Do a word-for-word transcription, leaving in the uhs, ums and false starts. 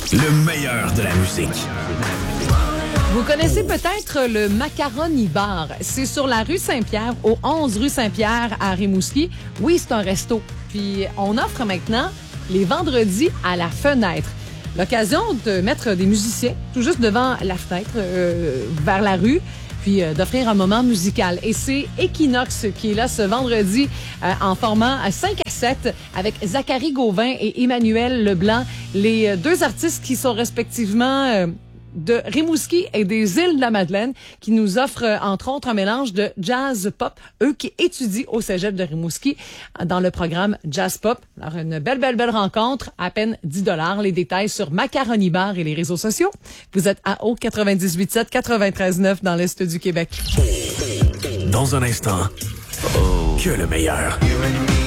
Le meilleur de la musique. Vous connaissez peut-être le Macaroni Bar. C'est sur la rue Saint-Pierre, au onze rue Saint-Pierre à Rimouski. Oui, c'est un resto. Puis on offre maintenant les vendredis à la fenêtre. L'occasion de mettre des musiciens tout juste devant la fenêtre, euh, vers la rue, puis euh, d'offrir un moment musical. Et c'est Equinox qui est là ce vendredi euh, en format cinq à sept avec Zachary Gauvin et Emmanuel Leblanc, les euh, deux artistes qui sont respectivement euh, de Rimouski et des îles de la Madeleine, qui nous offrent euh, entre autres un mélange de jazz pop, eux qui étudient au cégep de Rimouski dans le programme Jazz Pop. Alors une belle, belle, belle rencontre, à peine dix dollars. Les détails sur Macaroni Bar et les réseaux sociaux. Vous êtes à O quatre-vingt-dix-huit sept quatre-vingt-treize neuf dans l'Est du Québec. Dans un instant, que le meilleur.